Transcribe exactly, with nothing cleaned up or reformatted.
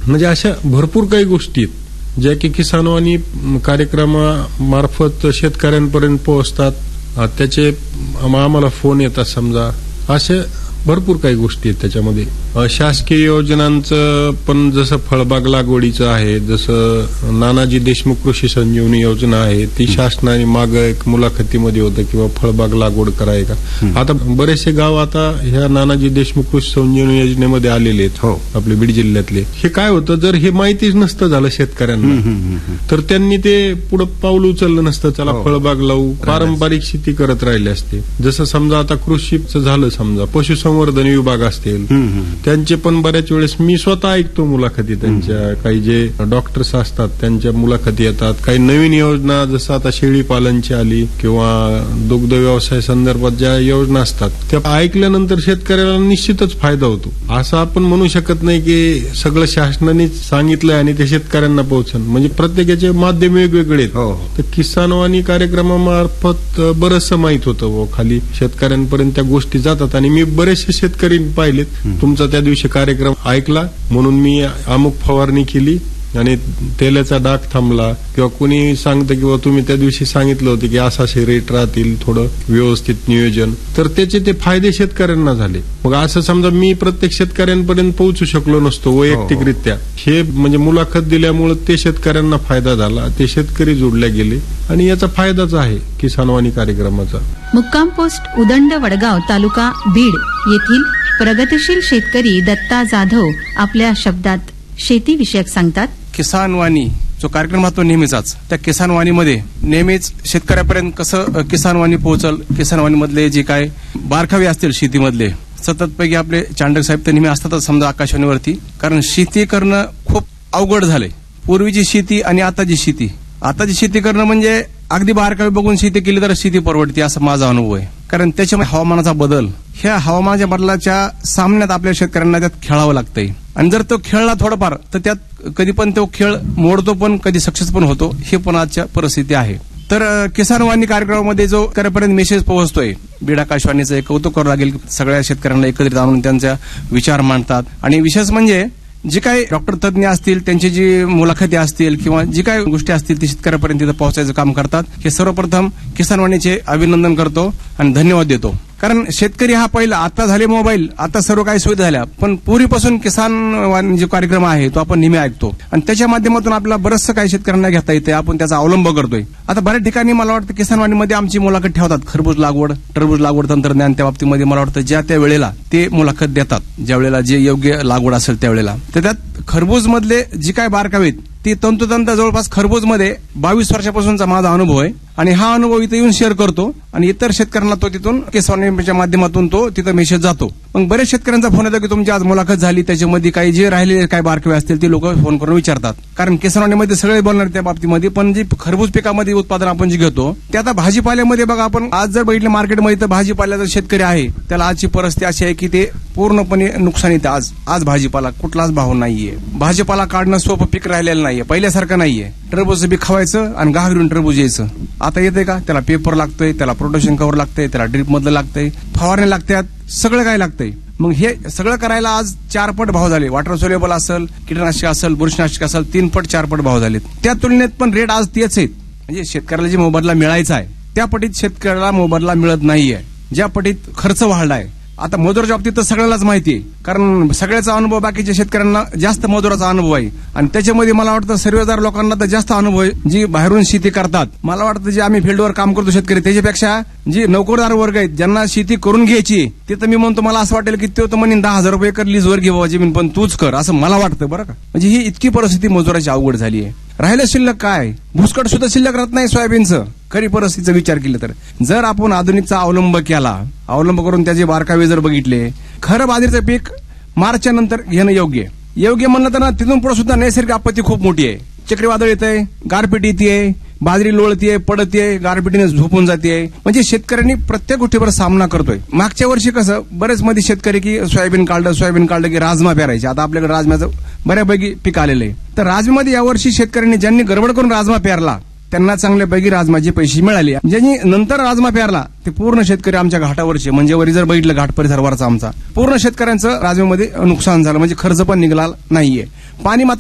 म्हणजे अशा भरपूर काही गोष्टी आहेत ज्या की किसानवाणी कार्यक्रमामार्फत शेतकऱ्यांपर्यंत पोहोचतात. त्याचे आम्हाला फोन येतात समजा, असे भरपूर काही गोष्टी आहेत त्याच्यामध्ये. शासकीय योजनांचं पण जसं फळबाग लागवडीचं आहे, जसं नानाजी देशमुख कृषी संजीवनी योजना आहे, ती शासनाने माग एक मुलाखतीमध्ये होतं किंवा फळबाग लागवड कराय का. आता बरेचसे गाव आता ह्या नानाजी देशमुख कृषी संजीवनी योजनेमध्ये आलेले आहेत. हो, आपले बीड जिल्ह्यातले. हे काय होतं, जर हे माहितीच नसतं झालं शेतकऱ्यांना तर त्यांनी ते पुढे पाऊल उचललं नसतं. चला फळबाग लावू, पारंपरिक शेती करत राहिले असते. जसं समजा आता कृषीचं झालं, समजा पशुसंवर्धन विभाग असतील, त्यांचे पण बऱ्याच वेळेस मी स्वतः ऐकतो मुलाखती त्यांच्या. काही जे डॉक्टर्स असतात त्यांच्या मुलाखती येतात. काही नवीन योजना जसं आता शेळी पालनची आली किंवा दुग्ध व्यवसाय संदर्भात ज्या योजना असतात त्या ऐकल्यानंतर शेतकऱ्याला निश्चितच फायदा होतो. असं आपण म्हणू शकत नाही की सगळं शासनानेच सांगितलंय आणि ते शेतकऱ्यांना पोहोचन. म्हणजे प्रत्येकाचे माध्यम वेगवेगळे आहेत. तर किसानवाणी कार्यक्रमामार्फत बरंचसं माहित होतं, खाली शेतकऱ्यांपर्यंत त्या गोष्टी जातात. आणि मी बरेचसे शेतकरी पाहिलेत, तुमचा त्या दिवशी कार्यक्रम ऐकला म्हणून मी अमुक फवारणी केली आणि तेलाचा डाग थांबला, किंवा कुणी सांगतं किंवा तुम्ही त्या दिवशी सांगितलं होतं की असाशे रेट राहतील, थोडं व्यवस्थित नियोजन, तर त्याचे ते फायदे शेतकऱ्यांना झाले. मग असं समजा मी प्रत्येक शेतकऱ्यांपर्यंत पोहोचू शकलो नसतो वैयक्तिकरित्या, हे म्हणजे मुलाखत दिल्यामुळे ते शेतकऱ्यांना फायदा झाला, ते शेतकरी जोडले गेले आणि याचा फायदाच आहे किसानवाणी कार्यक्रमाचा. मुक्काम पोस्ट उदंड वडगाव तालुका बीड येथील प्रगतिशील शेतकरी दत्ता जाधव आपल्या शब्दात शेती विषयक सांगतात. किसानवाणी जो कार्यक्रम राहतो नेहमीचाच, त्या किसानवाणीमध्ये नेहमीच शेतकऱ्यापर्यंत कसं किसानवाणी पोहोचल, किसानवाणीमधले जे काय बारकावे असतील शेतीमधले, सततपैकी आपले चांडक साहेब तर नेहमी असतातच समजा आकाशवाणीवरती. कारण शेती करणं खूप अवघड झालंय. पूर्वीची शेती आणि आताची शेती, आताची शेती करणं म्हणजे अगदी बारकावे बघून शेती केली तर शेती परवडते, असा माझा अनुभव आहे. कारण त्याच्यामुळे हवामानाचा बदल, ह्या हवामानाच्या बदलाच्या सामन्यात आपल्या शेतकऱ्यांना त्यात खेळावं लागतंय. आणि जर तो खेळला थोडाफार तर त्यात कधी पण तो खेळ मोडतो पण कधी सक्सेस पण होतो. हे पण आजच्या परिस्थिती आहे. तर किसानवाणी कार्यक्रमामध्ये जो शेतकऱ्यापर्यंत मेसेज पोहोचतोय, बीड आकाशवाणीचं एक कौतुक करावं लागेल. सगळ्या शेतकऱ्यांना एकत्रित आणून त्यांचे विचार मांडतात. आणि विशेष म्हणजे जे काही डॉक्टर तज्ज्ञ असतील, त्यांची जी मुलाखती असतील किंवा जी काही गोष्टी असतील ते शेतकऱ्यापर्यंत तिथं पोहोचायचं काम करतात. हे सर्वप्रथम किसानवाणीचे अभिनंदन करतो आणि धन्यवाद देतो. कारण शेतकरी हा पहिला, आता झाले मोबाईल, आता सर्व काही सुविधा झाल्या, पण पूर्वीपासून किसान जो कार्यक्रम आहे तो आपण नेहमी ऐकतो आणि त्याच्या माध्यमातून आपल्याला बरंचसं काही शेतकऱ्यांना घेता येते. आपण त्याचा अवलंब करतोय. आता बऱ्याच ठिकाणी मला वाटतं किसानवाणीमध्ये आमची मुलाखत ठेवतात. खरबूज लागवड, टरबूज लागवड तंत्रज्ञान, त्या बाबतीमध्ये मला वाटतं ज्या त्या वेळेला ते मुलाखत देतात, ज्या वेळेला जे योग्य लागवड असेल त्यावेळेला. तर त्यात खरबूज मधले जे काय बारकावेत ती तंतोतंत जवळपास खरबूजमध्ये बावीस वर्षापासूनचा माझा अनुभव आहे आणि हा अनुभव इथे येऊन शेअर करतो आणि इतर शेतकऱ्यांना तो तिथून किसानवाणीच्या माध्यमातून तो तिथं मेसेज जातो. मग बरेच शेतकऱ्यांचा फोन येतो की तुमची आज मुलाखत झाली, त्याच्यामध्ये काही जे राहिलेले काय बारकावे असतील ते लोक फोन करून विचारतात. कारण किसानवाणीमध्ये सगळे बोलणार त्या बाबतीमध्ये, पण जे खरबूज पिकामध्ये उत्पादन आपण जे घेतो ते आता भाजीपाल्यामध्ये बघा, आपण आज जर बघितलं मार्केटमध्ये तर भाजीपाल्याचा शेतकरी आहे त्याला आजची परिस्थिती अशी आहे की ते पूर्णपणे नुकसानीत. आज आज भाजीपाला कुठलाच भाव नाहीये. भाजीपाला काढणं सोपं पीक राहिलेलं नाहीये, पहिल्यासारखं नाहीये. टरबूज बी खवायचं आणि घागरून टरबूज यायचं. आता येते का? त्याला पेपर लागतोय, त्याला प्रोटेक्शन कव्हर लागतंय, त्याला ड्रीप मधलं लागतंय, फवारणी लागतात, सगळं काय लागतंय. मग हे सगळं करायला आज चार पट भाव झाले. वॉटर सोल्युबल असेल, कीटकनाशक असेल, बुरशीनाशक असेल, तीन पट चार पट भाव झालेत. त्या तुलनेत पण रेट आज तेच आहेत. म्हणजे शेतकऱ्याला जे मोबदला मिळायचा आहे त्या पटीत शेतकऱ्याला मोबदला मिळत नाहीये. ज्या पटीत खर्च वाढलाय, आता मजुराच्या बाबतीत तर सगळ्यालाच माहिती आहे, कारण सगळ्याचा अनुभव बाकीच्या शेतकऱ्यांना जास्त मजुराचा अनुभव आहे. आणि त्याच्यामध्ये मला वाटतं सर्वदार लोकांना तर जास्त अनुभव आहे जी बाहेरून शेती करतात. मला वाटतं जे आम्ही फील्डवर काम करतो शेतकरी, त्याच्यापेक्षा जी नोकरदार वर्ग आहेत ज्यांना शेती करून घ्यायची, ते तर मी म्हणतो मला असं वाटेल की तो तर म्हणेन दहा हजार रुपये कर लीजवर घे बाबा जमीन, पण तूच कर, असं मला वाटतं बरं का. म्हणजे ही इतकी परिस्थिती मजुराची अवघड झाली आहे. राहिलं शिल्लक काय, भुसकट सुद्धा शिल्लक राहत नाही सोयाबीनचं. खरी परिस्थितीचा विचार केला तर जर आपण आधुनिकचा अवलंब केला, अवलंब करून त्याचे बारकावे जर बघितले, खरं बाजरीचं पीक मार्चच्या नंतर घेणं योग्य. योग्य म्हणलं तर ना तिथून पुढे सुद्धा नैसर्गिक आपत्ती खूप मोठी आहे. चक्रीवादळ येतंय, गारपीट येते, बाजरी लोळतीये, पडतीये, गारपिटीने झोपून जाते. म्हणजे शेतकऱ्यांनी प्रत्येक गोष्टीवर सामना करतोय. मागच्या वर्षी कसं बरेच मध्ये शेतकरी की सोयाबीन काढलं, सोयाबीन काढलं की राजमा पेरायचे. आता आपल्याकडे राजम्याचं बऱ्यापैकी पीक आलेलं आहे. तर राजमध्ये यावर्षी शेतकऱ्यांनी ज्यांनी गडबड करून राजमा पेरला त्यांना चांगल्यापैकी राजमाचे पैसे मिळाले. ज्यांनी नंतर राजमा पेरला ते पूर्ण शेतकरी आमच्या घाटावरचे, म्हणजे वरी जर बघितलं घाट परिसरावरचा आमचा पूर्ण शेतकऱ्यांचं राजमामध्ये नुकसान झालं. म्हणजे खर्च पण निघाला नाहीये. पाणी